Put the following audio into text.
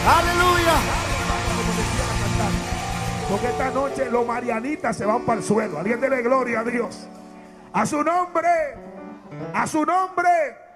Aleluya. Como decía la cantante. Porque esta noche los marianitas se van para el suelo. Alguien dele gloria a Dios. A su nombre. A su nombre.